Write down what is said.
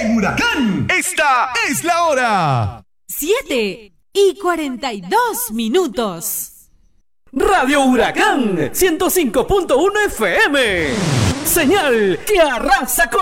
En Huracán, esta es la hora. 7:42. Radio Huracán 105.1 FM. Señal que arrasa con